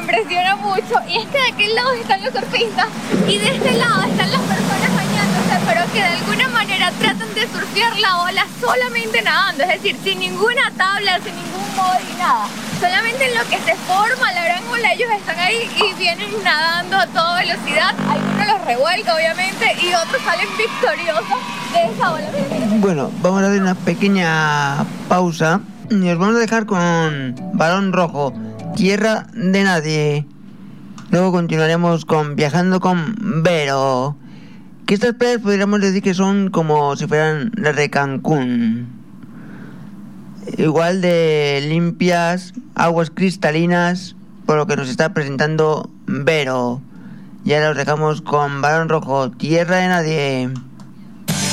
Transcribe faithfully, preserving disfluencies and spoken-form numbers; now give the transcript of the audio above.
impresiona mucho, y es que de aquel lado están los surfistas y de este lado están las personas bañándose, pero que de alguna manera tratan de surfear la ola solamente nadando, es decir, sin ninguna tabla, sin ningún modo y nada. Solamente en lo que se forma la gran ola, ellos están ahí y vienen nadando a toda velocidad. Algunos los revuelca, obviamente, y otros salen victoriosos de esa ola. Bueno, vamos a hacer una pequeña pausa y os vamos a dejar con Balón Rojo, Tierra de Nadie. Luego continuaremos con Viajando con Vero. Que estas playas podríamos decir que son como si fueran las de Cancún. Igual de limpias, aguas cristalinas, por lo que nos está presentando Vero. Y ahora os dejamos con Balón Rojo, Tierra de Nadie.